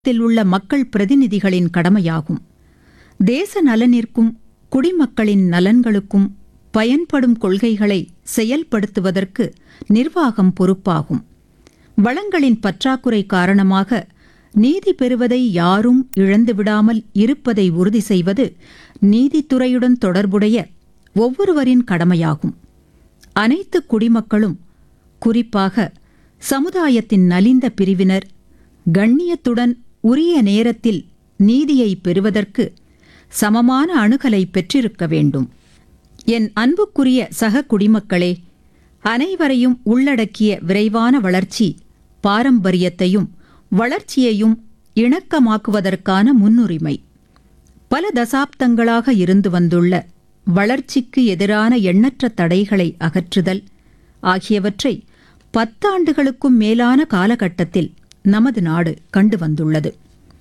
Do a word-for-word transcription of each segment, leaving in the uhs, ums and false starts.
த்தில் உள்ள மக்கள் பிரதிநிதிகளின் கடமையாகும். தேச நலனிற்கும் குடிமக்களின் நலன்களுக்கும் பயன்படும் கொள்கைகளை செயல்படுத்துவதற்கு நிர்வாகம் பொறுப்பாகும். வளங்களின் பற்றாக்குறை காரணமாக நீதி பெறுவதை யாரும் இழந்துவிடாமல் இருப்பதை உறுதி செய்வது நீதித்துறையுடன் தொடர்புடைய ஒவ்வொருவரின் கடமையாகும். அனைத்து குடிமக்களும், குறிப்பாக சமுதாயத்தின் நலிந்த பிரிவினர், கண்ணியத்துடன் உரிய நேரத்தில் நீதியை பெறுவதற்கு சமமான அணுகலை பெற்றிருக்க வேண்டும். என் அன்புக்குரிய சக குடிமக்களே, அனைவரையும் உள்ளடக்கிய விரைவான வளர்ச்சி பாரம்பரியத்தையும் வளர்ச்சியையும் இணக்கமாக்குவதற்கான முன்னுரிமை. பல தசாப்தங்களாக இருந்து வந்துள்ள வளர்ச்சிக்கு எதிரான எண்ணற்ற தடைகளை அகற்றுதல் ஆகியவற்றை பத்தாண்டுகளுக்கும் மேலான காலகட்டத்தில் நமது நாடு கண்டு வந்துள்ளது.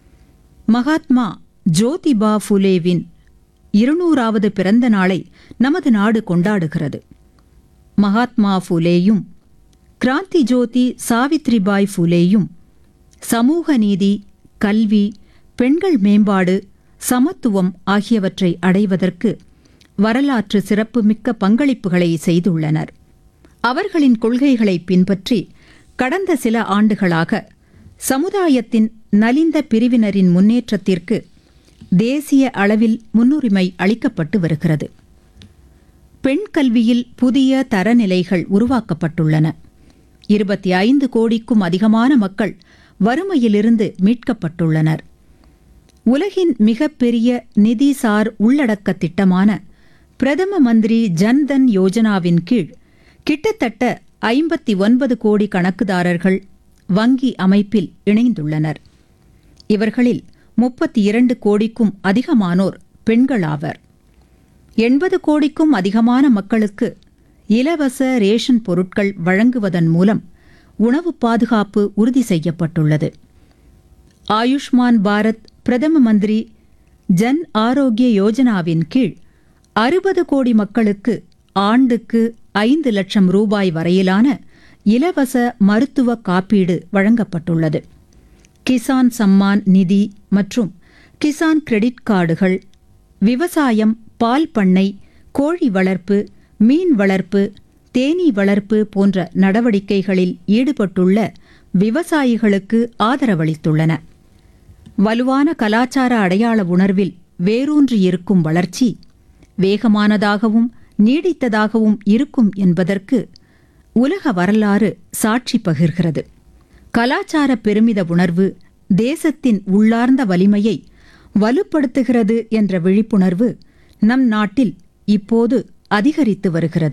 மகாத்மா ஜோதிபா ஃபுலேவின் இருநூறாவது பிறந்த நாளை நமது நாடு கொண்டாடுகிறது. மகாத்மா ஃபுலேயும் கிராந்தி ஜோதி சாவித்ரிபாய் ஃபுலேயும் சமூக நீதி, கல்வி, பெண்கள் மேம்பாடு, சமத்துவம் ஆகியவற்றை அடைவதற்கு வரலாற்று சிறப்புமிக்க பங்களிப்புகளை செய்துள்ளனர். அவர்களின் கொள்கைகளை பின்பற்றி கடந்த சில ஆண்டுகளாக சமுதாயத்தின் நலிந்த பிரிவினரின் முன்னேற்றத்திற்கு தேசிய அளவில் முன்னுரிமை அளிக்கப்பட்டு வருகிறது. பெண் கல்வியில் புதிய தரநிலைகள் உருவாக்கப்பட்டுள்ளன. இருபத்தி ஐந்து கோடிக்கும் அதிகமான மக்கள் வறுமையிலிருந்து மீட்கப்பட்டுள்ளனர். உலகின் மிகப்பெரிய நிதிசார் உள்ளடக்க திட்டமான பிரதம மந்திரி ஜன்தன் யோஜனாவின் கீழ் கிட்டத்தட்ட ஐம்பத்தி ஒன்பது கோடி கணக்குதாரர்கள் வங்கி அமைப்பில் இணைந்துள்ளனர். இவர்களில் முப்பத்தி இரண்டு கோடிக்கும் அதிகமானோர் பெண்களாவர். எண்பது கோடிக்கும் அதிகமான மக்களுக்கு இலவச ரேஷன் பொருட்கள் வழங்குவதன் மூலம் உணவு பாதுகாப்பு உறுதி செய்யப்பட்டுள்ளது. ஆயுஷ்மான் பாரத் பிரதம மந்திரி ஜன் ஆரோக்கிய யோஜனாவின் கீழ் அறுபது கோடி மக்களுக்கு ஆண்டுக்கு ஐந்து லட்சம் ரூபாய் வரையிலான இலவச மருத்துவ காப்பீடு வழங்கப்பட்டுள்ளது. கிசான் சம்மான் நிதி மற்றும் கிசான் கிரெடிட் கார்டுகள் விவசாயம், பால் பண்ணை, கோழி வளர்ப்பு, மீன் வளர்ப்பு, தேனீ வளர்ப்பு போன்ற நடவடிக்கைகளில் ஈடுபட்டுள்ள விவசாயிகளுக்கு ஆதரவளித்துள்ளன. வலுவான கலாச்சார அடையாள உணர்வில் வேரூன்றியிருக்கும் வளர்ச்சி வேகமானதாகவும் நீடித்ததாகவும் இருக்கும் என்பதற்கு உலக வரலாறு சாட்சி பகிர்கிறது. கலாச்சார பெருமித உணர்வு தேசத்தின் உள்ளார்ந்த வலிமையை வலுப்படுத்துகிறது என்ற விழிப்புணர்வு நம் நாட்டில் இப்போது அதிகரித்து வருகிறது.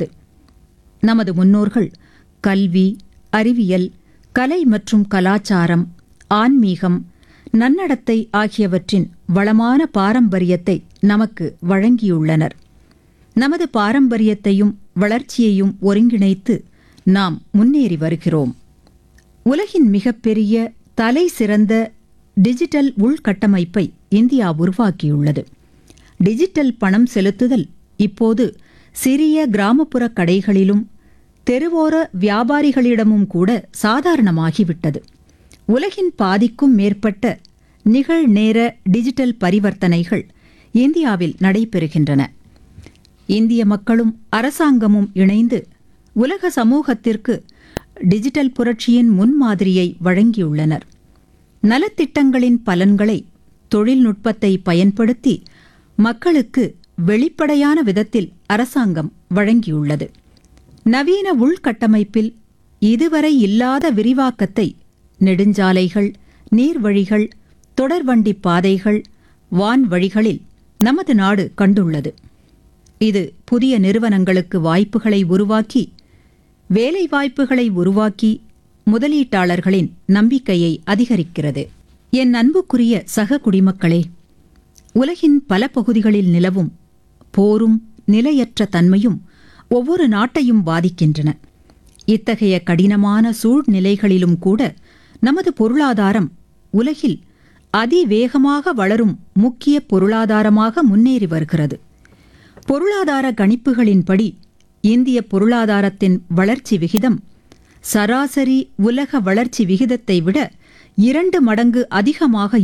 நமது முன்னோர்கள் கல்வி, அறிவியல், கலை மற்றும் கலாச்சாரம், ஆன்மீகம், நன்னடத்தை ஆகியவற்றின் வளமான பாரம்பரியத்தை நமக்கு வழங்கியுள்ளனர். நமது பாரம்பரியத்தையும் வளர்ச்சியையும் ஒருங்கிணைத்து நாம் முன்னேறி வருகிறோம். உலகின் மிகப்பெரிய தலை சிறந்த டிஜிட்டல் உள்கட்டமைப்பை இந்தியா உருவாக்கியுள்ளது. டிஜிட்டல் பணம் செலுத்துதல் இப்போது சிறிய கிராமப்புற கடைகளிலும் தெருவோர வியாபாரிகளிடமும் கூட சாதாரணமாகிவிட்டது. உலகின் பாதிக்கும் மேற்பட்ட நிகழ்நேர டிஜிட்டல் பரிவர்த்தனைகள் இந்தியாவில் நடைபெறுகின்றன. இந்திய மக்களும் அரசாங்கமும் இணைந்து உலக சமூகத்திற்கு டிஜிட்டல் புரட்சியின் முன்மாதிரியை வழங்கியுள்ளனர். நலத்திட்டங்களின் பலன்களை தொழில்நுட்பத்தை பயன்படுத்தி மக்களுக்கு வெளிப்படையான விதத்தில் அரசாங்கம் வழங்கியுள்ளது. நவீன உள்கட்டமைப்பில் இதுவரை இல்லாத விரிவாக்கத்தை நெடுஞ்சாலைகள், நீர்வழிகள், தொடர்வண்டி பாதைகள், வான்வழிகளில் நமது நாடு கண்டுள்ளது. இது புதிய நிறுவனங்களுக்கு வாய்ப்புகளை உருவாக்கி, வேலைவாய்ப்புகளை உருவாக்கி, முதலீட்டாளர்களின் நம்பிக்கையை அதிகரிக்கிறது. என் அன்புக்குரிய சக குடிமக்களே, உலகின் பல பகுதிகளில் நிலவும் போரும் நிலையற்ற தன்மையும் ஒவ்வொரு நாட்டையும் பாதிக்கின்றன. இத்தகைய கடினமான சூழ்நிலைகளிலும் கூட நமது பொருளாதாரம் உலகில் அதிவேகமாக வளரும் முக்கிய பொருளாதாரமாக முன்னேறி வருகிறது. பொருளாதார கணிப்புகளின்படி இந்திய பொருளாதாரத்தின் வளர்ச்சி விகிதம் சராசரி உலக வளர்ச்சி விகிதத்தை விட இரண்டு மடங்கு அதிகமாக